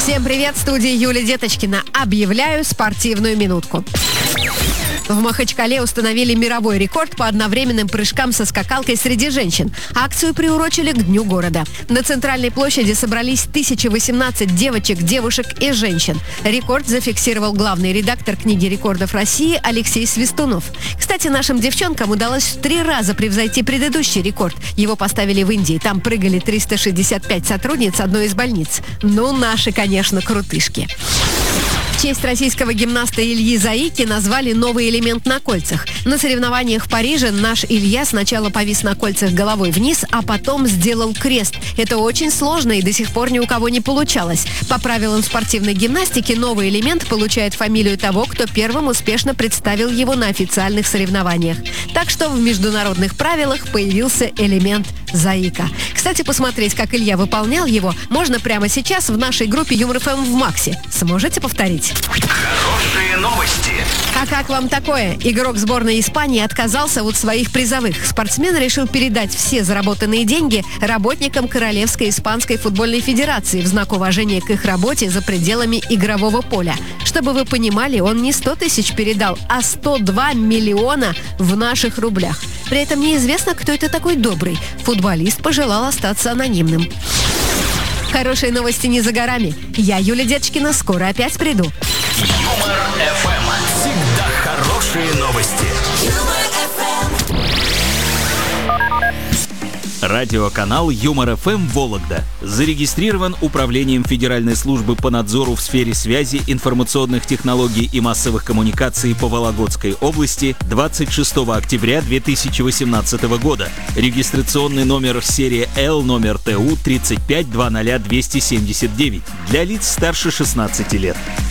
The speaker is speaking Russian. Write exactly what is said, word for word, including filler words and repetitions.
Всем привет, в студии Юлия Деточкина. Объявляю спортивную минутку. В Махачкале установили мировой рекорд по одновременным прыжкам со скакалкой среди женщин. Акцию приурочили к Дню города. На центральной площади собрались тысяча восемнадцать девочек, девушек и женщин. Рекорд зафиксировал главный редактор книги рекордов России Алексей Свистунов. Кстати, нашим девчонкам удалось в три раза превзойти предыдущий рекорд. Его поставили в Индии. Там прыгали триста шестьдесят пять сотрудниц одной из больниц. Ну, наши, конечно, крутышки. В честь российского гимнаста Ильи Заики назвали новый элемент на кольцах. На соревнованиях в Париже наш Илья сначала повис на кольцах головой вниз, а потом сделал крест. Это очень сложно и до сих пор ни у кого не получалось. По правилам спортивной гимнастики новый элемент получает фамилию того, кто первым успешно представил его на официальных соревнованиях. Так что в международных правилах появился элемент Заика. Кстати, посмотреть, как Илья выполнял его, можно прямо сейчас в нашей группе Юмор эф эм в Максе. Сможете повторить? Хорошие новости. А как вам такое? Игрок сборной Испании отказался от своих призовых. Спортсмен решил передать все заработанные деньги работникам Королевской испанской футбольной федерации в знак уважения к их работе за пределами игрового поля. Чтобы вы понимали, он не сто тысяч передал, а сто два миллиона в наших рублях. При этом неизвестно, кто это такой добрый. Футболист пожелал остаться анонимным. Хорошие новости не за горами. Я, Юлия Деточкина, скоро опять приду. Юмор эф эм. Всегда хорошие новости. Радиоканал Юмор эф эм Вологда зарегистрирован Управлением Федеральной службы по надзору в сфере связи, информационных технологий и массовых коммуникаций по Вологодской области двадцать шестого октября две тысячи восемнадцатого года. Регистрационный номер серия Л, номер Т У тридцать пять двадцать двести семьдесят девять для лиц старше шестнадцати лет.